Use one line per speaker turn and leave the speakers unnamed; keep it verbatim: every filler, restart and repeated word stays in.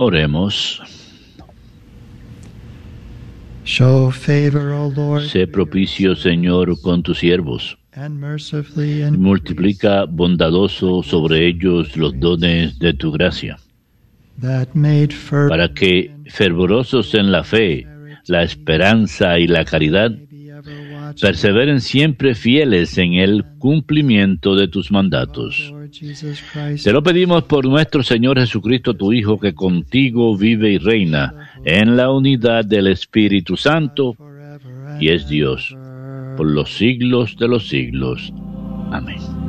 Oremos.
Show favor, O Lord,
Sé propicio, Señor, con tus siervos.
and mercifully
Y
increase
multiplica bondadoso sobre ellos los dones de tu gracia,
that made fervent
para que, fervorosos en la fe, la esperanza y la caridad,
may be ever watching.
perseveren siempre fieles en el cumplimiento de tus mandatos.
Lord Jesus Christ,
Te lo pedimos por nuestro Señor Jesucristo, tu Hijo, que contigo vive y reina en la unidad del Espíritu Santo
forever
y es
and
Dios
ever.
por los siglos de los siglos. Amén.